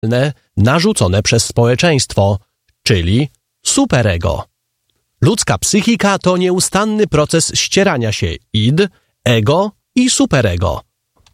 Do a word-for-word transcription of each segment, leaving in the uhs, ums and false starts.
narzucone przez społeczeństwo, czyli superego. Ludzka psychika to nieustanny proces ścierania się id, ego i superego.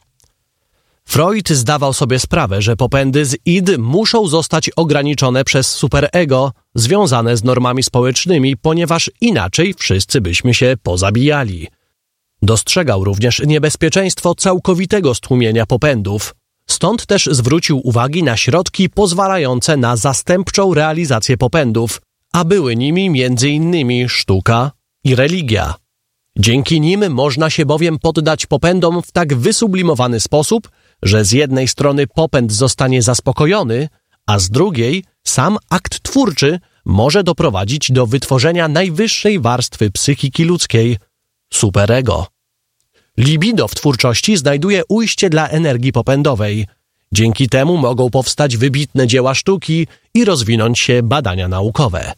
Freud zdawał sobie sprawę, że popędy z id muszą zostać ograniczone przez superego związane z normami społecznymi, ponieważ inaczej wszyscy byśmy się pozabijali. Dostrzegał również niebezpieczeństwo całkowitego stłumienia popędów. Stąd też zwrócił uwagi na środki pozwalające na zastępczą realizację popędów, a były nimi między innymi sztuka i religia. Dzięki nim można się bowiem poddać popędom w tak wysublimowany sposób, że z jednej strony popęd zostanie zaspokojony, a z drugiej sam akt twórczy może doprowadzić do wytworzenia najwyższej warstwy psychiki ludzkiej – superego. Libido w twórczości znajduje ujście dla energii popędowej. Dzięki temu mogą powstać wybitne dzieła sztuki i rozwinąć się badania naukowe.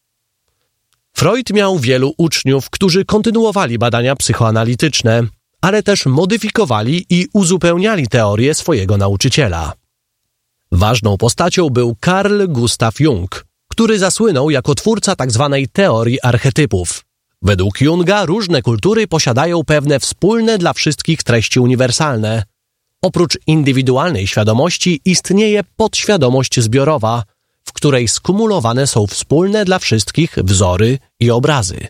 Freud miał wielu uczniów, którzy kontynuowali badania psychoanalityczne, ale też modyfikowali i uzupełniali teorię swojego nauczyciela. Ważną postacią był Carl Gustav Jung, który zasłynął jako twórca tzw. teorii archetypów. Według Junga różne kultury posiadają pewne wspólne dla wszystkich treści uniwersalne. Oprócz indywidualnej świadomości istnieje podświadomość zbiorowa, w której skumulowane są wspólne dla wszystkich wzory i obrazy.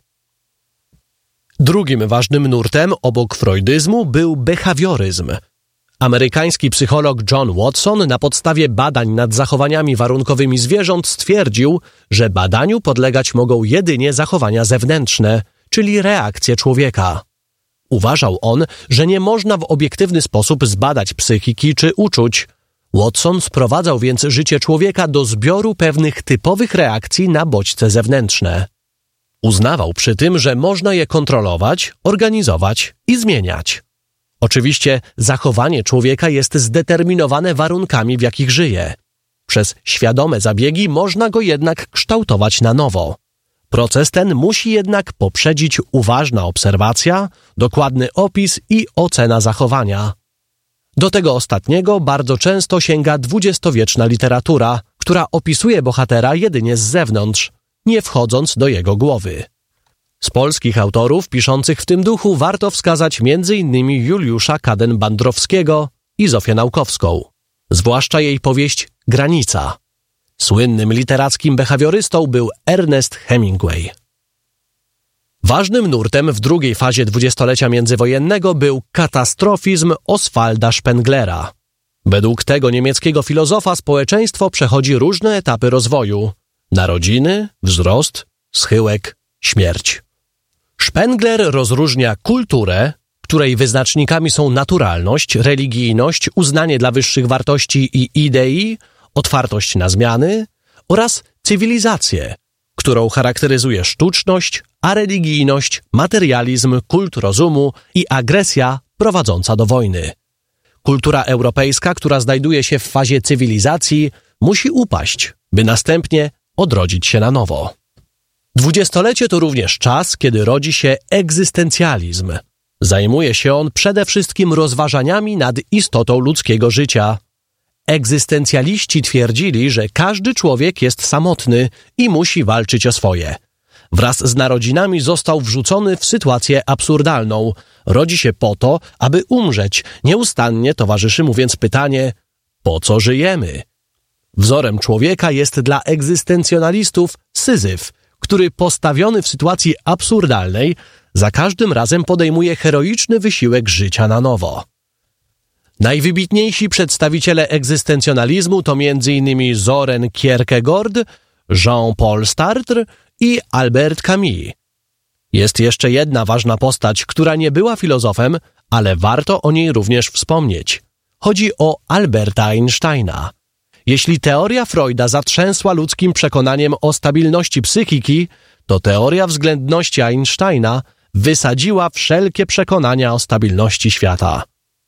Drugim ważnym nurtem obok freudyzmu był behawioryzm. Amerykański psycholog John Watson na podstawie badań nad zachowaniami warunkowymi zwierząt stwierdził, że badaniu podlegać mogą jedynie zachowania zewnętrzne, czyli reakcje człowieka. Uważał on, że nie można w obiektywny sposób zbadać psychiki czy uczuć. Watson sprowadzał więc życie człowieka do zbioru pewnych typowych reakcji na bodźce zewnętrzne. Uznawał przy tym, że można je kontrolować, organizować i zmieniać. Oczywiście zachowanie człowieka jest zdeterminowane warunkami, w jakich żyje. Przez świadome zabiegi można go jednak kształtować na nowo. Proces ten musi jednak poprzedzić uważna obserwacja, dokładny opis i ocena zachowania. Do tego ostatniego bardzo często sięga dwudziestowieczna literatura, która opisuje bohatera jedynie z zewnątrz, nie wchodząc do jego głowy. Z polskich autorów piszących w tym duchu warto wskazać między innymi Juliusza Kaden-Bandrowskiego i Zofię Naukowską, zwłaszcza jej powieść Granica. Słynnym literackim behawiorystą był Ernest Hemingway. Ważnym nurtem w drugiej fazie dwudziestolecia międzywojennego był katastrofizm Oswalda Spenglera. Według tego niemieckiego filozofa społeczeństwo przechodzi różne etapy rozwoju: narodziny, wzrost, schyłek, śmierć. Spengler rozróżnia kulturę, której wyznacznikami są naturalność, religijność, uznanie dla wyższych wartości i idei, otwartość na zmiany, oraz cywilizację, którą charakteryzuje sztuczność, areligijność, materializm, kult rozumu i agresja prowadząca do wojny. Kultura europejska, która znajduje się w fazie cywilizacji, musi upaść, by następnie odrodzić się na nowo. Dwudziestolecie to również czas, kiedy rodzi się egzystencjalizm. Zajmuje się on przede wszystkim rozważaniami nad istotą ludzkiego życia. Egzystencjaliści twierdzili, że każdy człowiek jest samotny i musi walczyć o swoje. Wraz z narodzinami został wrzucony w sytuację absurdalną. Rodzi się po to, aby umrzeć. Nieustannie towarzyszy mu więc pytanie: po co żyjemy? Wzorem człowieka jest dla egzystencjonalistów Syzyf, który postawiony w sytuacji absurdalnej za każdym razem podejmuje heroiczny wysiłek życia na nowo. Najwybitniejsi przedstawiciele egzystencjonalizmu to między innymi Søren Kierkegaard, Jean-Paul Sartre i Albert Camus. Jest jeszcze jedna ważna postać, która nie była filozofem, ale warto o niej również wspomnieć. Chodzi o Alberta Einsteina. Jeśli teoria Freuda zatrzęsła ludzkim przekonaniem o stabilności psychiki, to teoria względności Einsteina wysadziła wszelkie przekonania o stabilności świata.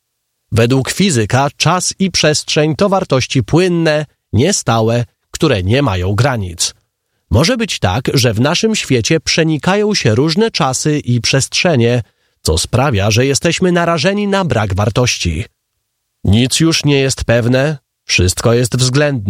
Według fizyka czas i przestrzeń to wartości płynne, niestałe, które nie mają granic. Może być tak, że w naszym świecie przenikają się różne czasy i przestrzenie, co sprawia, że jesteśmy narażeni na brak wartości. Nic już nie jest pewne, Wszystko jest względne.